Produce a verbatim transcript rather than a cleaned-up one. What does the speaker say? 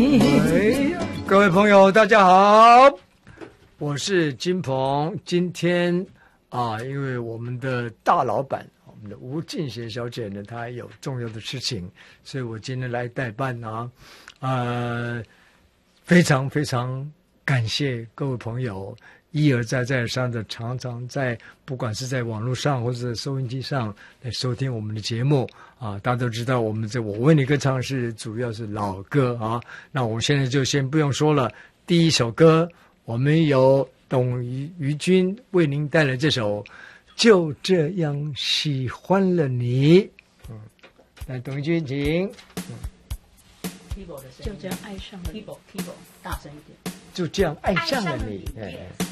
喂，各位朋友，大家好，我是金鹏。今天啊，因为我们的大老板，我们的吴静贤小姐呢，她有重要的事情，所以我今天来代班啊。呃，非常非常感谢各位朋友一而再再而三的常常在不管是在网络上或者收音机上来收听我们的节目啊。大家都知道我们这我为你歌唱是主要是老歌啊，那我现在就先不用说了。第一首歌我们由董于于君为您带来这首就这样喜欢了你。嗯，来董于君请。嗯， 就这样爱上了 keyboard keyboard 大声一点， 就这样爱上了你。哎，